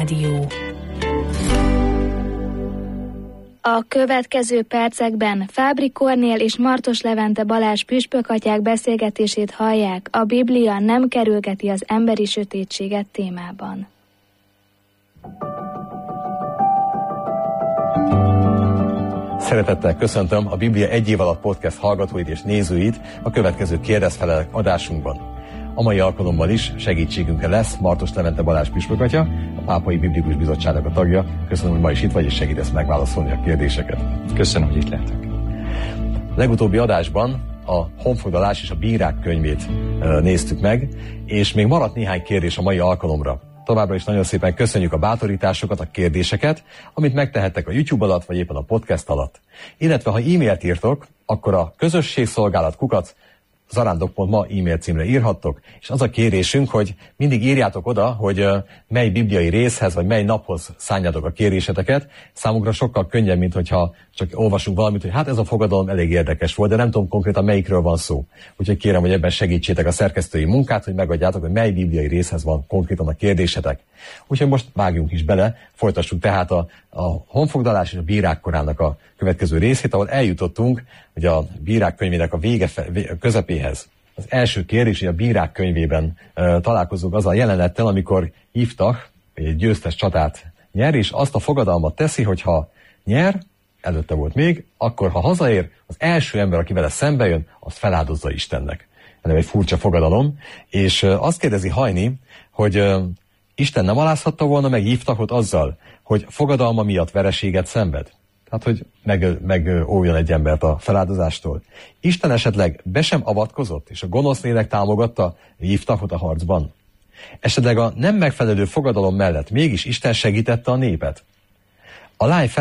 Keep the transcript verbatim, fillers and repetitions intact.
Rádió. A következő percekben Fábri Kornél és Martos Levente Balázs püspökatyák beszélgetését hallják a Biblia nem kerülgeti az emberi sötétséget témában. Szeretettel köszöntöm a Biblia egy év alatt podcast hallgatóit és nézőit a következő kérdezfelelek adásunkban. A mai alkalommal is segítségünkre lesz Martos Levente Balázs püspökatya, a Pápai Biblikus Bizottságnak a tagja. Köszönöm, hogy ma is itt vagy, és segítesz megválaszolni a kérdéseket. Köszönöm, hogy itt lehetek. Legutóbbi adásban a Honfoglalás és a Bírák könyvét uh, néztük meg, és még maradt néhány kérdés a mai alkalomra. Továbbra is nagyon szépen köszönjük a bátorításokat, a kérdéseket, amit megtehettek a YouTube alatt, vagy éppen a podcast alatt. Illetve, ha e-mailt írtok, akkor a közösségszolgálat kukac zarándok pont ma e-mail címre írhattok, és az a kérésünk, hogy mindig írjátok oda, hogy uh, mely bibliai részhez, vagy mely naphoz szánjátok a kéréseteket. Számunkra sokkal könnyebb, mint hogyha csak olvasunk valamit, hogy hát ez a fogadalom elég érdekes volt, de nem tudom konkrétan melyikről van szó. Úgyhogy kérem, hogy ebben segítsétek a szerkesztői munkát, hogy megadjátok, hogy mely bibliai részhez van konkrétan a kérdésetek. Úgyhogy most vágjunk is bele, folytassuk tehát a, a honfoglalás és a bírák korának a következő részét, ahol eljutottunk, hogy a bírák könyvének a vége fe, vé, közepéhez. Az első kérdés, hogy a bírák könyvében uh, találkozunk azzal a jelenettel, amikor Iftach egy győztes csatát nyer, és azt a fogadalmat teszi, hogy ha nyer, előtte volt még, akkor ha hazaér, az első ember, aki vele szembe jön, azt feláldozza Istennek. Ez egy furcsa fogadalom, és uh, azt kérdezi Hajni, hogy uh, Isten nem alázhatta volna meg Iftachot azzal, hogy fogadalma miatt vereséget szenved? Tehát, hogy meg, megóvjon egy embert a feláldozástól. Isten esetleg be sem avatkozott, és a gonosz lélek támogatta Iftachot a harcban? Esetleg a nem megfelelő fogadalom mellett mégis Isten segítette a népet? A lány